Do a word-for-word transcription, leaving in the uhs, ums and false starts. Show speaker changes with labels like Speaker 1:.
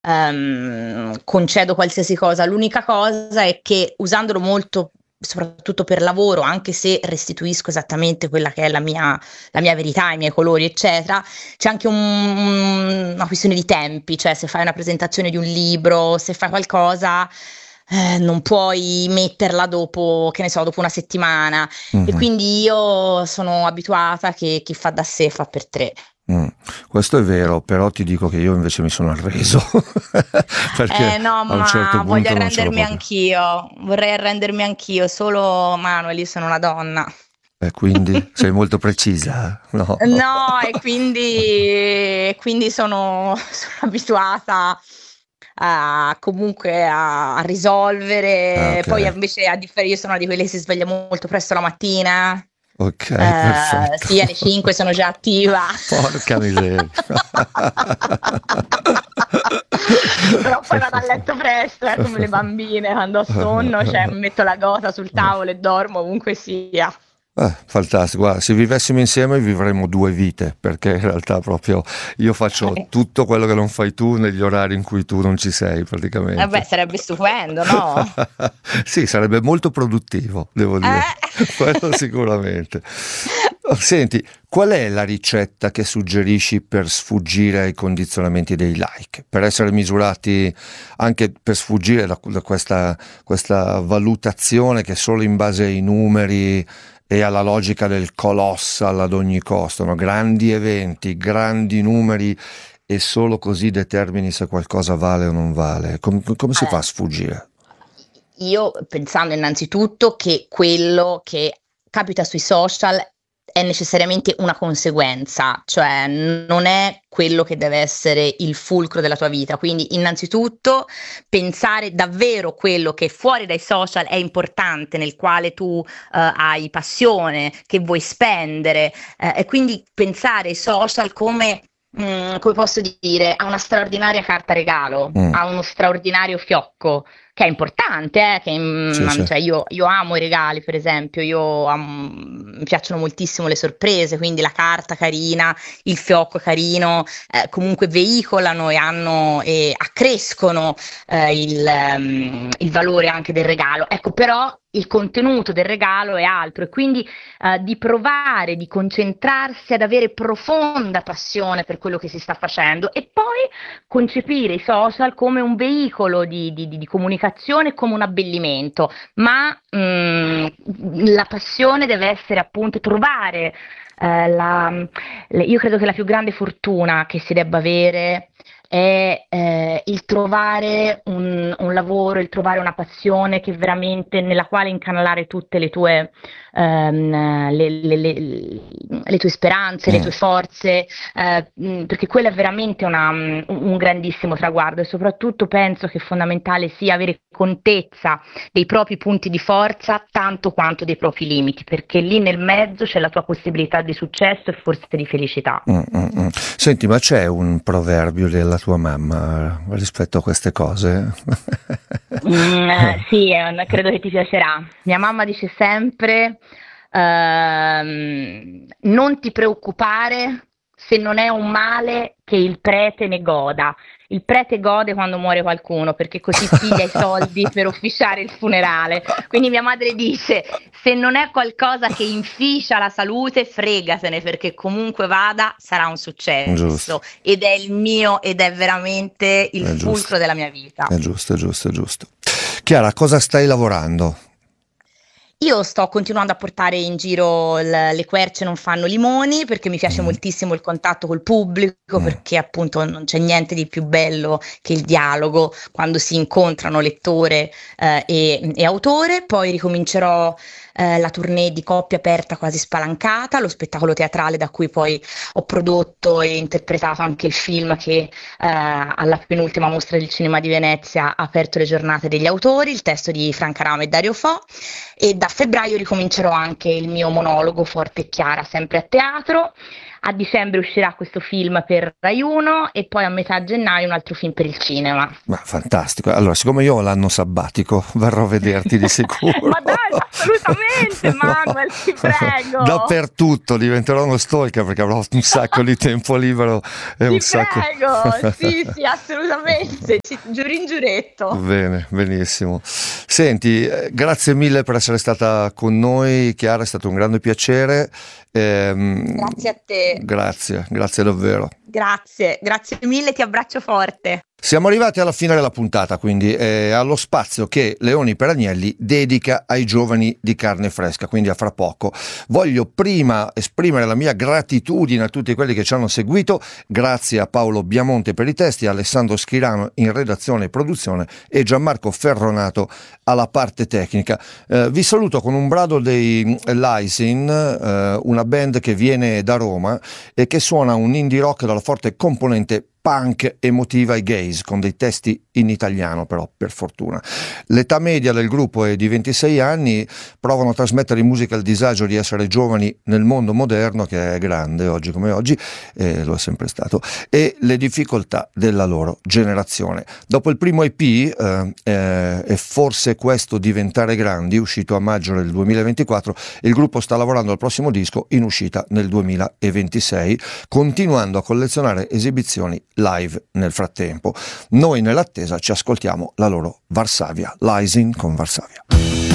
Speaker 1: ehm, concedo qualsiasi cosa. L'unica cosa è che usandolo molto, soprattutto per lavoro, anche se restituisco esattamente quella che è la mia, la mia verità, i miei colori, eccetera, c'è anche un- una questione di tempi, cioè se fai una presentazione di un libro, se fai qualcosa, eh, non puoi metterla dopo, che ne so, dopo una settimana. E
Speaker 2: Mhm.
Speaker 1: quindi io sono abituata che chi fa da sé fa per tre.
Speaker 2: Mm. Questo è vero, però ti dico che io invece mi sono arreso perché
Speaker 1: Eh no,
Speaker 2: a un certo
Speaker 1: ma voglio
Speaker 2: punto non c'ero
Speaker 1: arrendermi
Speaker 2: proprio.
Speaker 1: anch'io, vorrei arrendermi anch'io, solo Manuel, io sono una donna.
Speaker 2: E quindi sei molto precisa? No.
Speaker 1: No, e quindi, e quindi sono, sono abituata a, comunque a, a
Speaker 2: Ah,
Speaker 1: risolvere.
Speaker 2: ok,
Speaker 1: Poi invece a differ- io sono una di quelle che si sveglia molto presto la mattina.
Speaker 2: ok,
Speaker 1: Eh,
Speaker 2: perfetto.
Speaker 1: sì, alle cinque sono già attiva.
Speaker 2: Porca miseria.
Speaker 1: Però poi vado a letto presto, eh, come le bambine, quando ho sonno, cioè mi metto la gota sul tavolo e dormo ovunque sia.
Speaker 2: Eh, fantastico, guarda, se vivessimo insieme vivremmo due vite, perché in realtà proprio io faccio
Speaker 1: Eh,
Speaker 2: tutto quello che non fai tu negli orari in cui tu non ci sei
Speaker 1: Vabbè,
Speaker 2: praticamente.
Speaker 1: sarebbe stupendo, no?
Speaker 2: Sì, sarebbe molto produttivo, devo dire,
Speaker 1: Eh?
Speaker 2: quello sicuramente. Oh, senti, qual è la ricetta che suggerisci per sfuggire ai condizionamenti dei like? Per essere misurati anche per sfuggire da, da questa, questa valutazione che solo in base ai numeri e alla logica del colossal ad ogni costo, no? Grandi eventi, grandi numeri e solo così determini se qualcosa vale o non vale. Com- come si fa a
Speaker 1: Allora,
Speaker 2: sfugire?
Speaker 1: io pensando innanzitutto che quello che capita sui social è necessariamente una conseguenza, cioè non è quello che deve essere il fulcro della tua vita. Quindi, innanzitutto, pensare davvero quello che fuori dai social è importante, nel quale tu eh, hai passione, che vuoi spendere, eh, e quindi pensare ai social come, mm, come posso dire, a una straordinaria carta regalo,
Speaker 2: Mm,
Speaker 1: a uno straordinario fiocco che è importante, eh, che,
Speaker 2: sì,
Speaker 1: mm,
Speaker 2: sì.
Speaker 1: cioè io, io amo i regali, per esempio, io am- mi piacciono moltissimo le sorprese, quindi la carta carina, il fiocco carino, eh, comunque veicolano e hanno e accrescono eh, il, ehm, il valore anche del regalo. Ecco, però il contenuto del regalo è altro e quindi eh, di provare, di concentrarsi ad avere profonda passione per quello che si sta facendo e poi concepire i social come un veicolo di, di- di comunicazione, come un abbellimento, ma mh, la passione deve essere appunto trovare eh, la, le- io credo che la più grande fortuna che si debba avere è eh, il trovare un, un lavoro, il trovare una passione che veramente nella quale incanalare tutte le tue, ehm, le, le- le- le tue speranze, le
Speaker 2: Mm.
Speaker 1: tue forze, eh, mh, perché quello è veramente una, un un grandissimo traguardo e soprattutto penso che fondamentale sia avere contezza dei propri punti di forza tanto quanto dei propri limiti, perché lì nel mezzo c'è la tua possibilità di successo e forse di felicità.
Speaker 2: Mm, mm, mm. Senti, ma c'è un proverbio della tua mamma rispetto a queste cose?
Speaker 1: Mm, eh, sì, è un- credo che ti piacerà. Mia mamma dice sempre, ehm, non ti preoccupare se non è un male che il prete ne goda. Il prete gode quando muore qualcuno perché così piglia i soldi per officiare il funerale. Quindi mia madre dice, se non è qualcosa che inficia la salute, fregatene perché comunque vada sarà un
Speaker 2: Giusto,
Speaker 1: successo ed è il mio ed è veramente il
Speaker 2: è giusto,
Speaker 1: fulcro della mia vita.
Speaker 2: è giusto, è giusto, è giusto. Chiara, cosa stai lavorando?
Speaker 1: Io sto continuando a portare in giro l le querce non fanno limoni, perché mi piace
Speaker 2: Mm,
Speaker 1: moltissimo il contatto col pubblico,
Speaker 2: mm.
Speaker 1: perché appunto non c'è niente di più bello che il dialogo quando si incontrano lettore, ehm, e e autore. Poi ricomincerò, ehm, la tournée di Coppia aperta quasi spalancata, lo spettacolo teatrale da cui poi ho prodotto e interpretato anche il film che, ehm, alla penultima mostra del cinema di Venezia ha aperto le giornate degli autori, il testo di Franca Rame e Dario Fo. E da febbraio ricomincerò anche il mio monologo Forte e Chiara, sempre a teatro. a dicembre uscirà questo film per Rai uno e poi a metà gennaio un altro film per il cinema.
Speaker 2: Ma fantastico, allora siccome io ho l'anno sabbatico verrò a vederti di sicuro.
Speaker 1: Ma dai, assolutamente Manuel, ti prego,
Speaker 2: dappertutto diventerò uno stalker perché avrò un sacco di tempo libero e
Speaker 1: ti
Speaker 2: un sacco
Speaker 1: prego, sì sì assolutamente, ci, giuro in giuretto.
Speaker 2: Bene, benissimo. Senti, eh, grazie mille per essere stata con noi, Chiara, è stato un grande piacere. Ehm,
Speaker 1: Grazie a te.
Speaker 2: Grazie, grazie davvero.
Speaker 1: Grazie, grazie mille, ti abbraccio forte.
Speaker 2: Siamo arrivati alla fine della puntata, quindi eh, allo spazio che Leoni per Agnelli dedica ai giovani di Carne Fresca, quindi a fra poco. Voglio prima esprimere la mia gratitudine a tutti quelli che ci hanno seguito, grazie a Paolo Biamonte per i testi, a Alessandro Schirano in redazione e produzione e Gianmarco Ferronato alla parte tecnica. Eh, vi saluto con un brano dei Lysin, eh, una band che viene da Roma e che suona un indie rock dalla forte componente punk emotiva e gaze, con dei testi in italiano però, per fortuna. L'età media del gruppo è di ventisei anni, provano a trasmettere in musica il disagio di essere giovani nel mondo moderno, che è grande oggi come oggi, eh, lo è sempre stato, e le difficoltà della loro generazione. Dopo il primo E P, eh, eh, e forse questo diventare grandi, uscito a maggio del duemilaventiquattro, il gruppo sta lavorando al prossimo disco in uscita nel duemilaventisei, continuando a collezionare esibizioni live nel frattempo. Noi nell'attesa ci ascoltiamo la loro Varsavia, Lysin con Varsavia.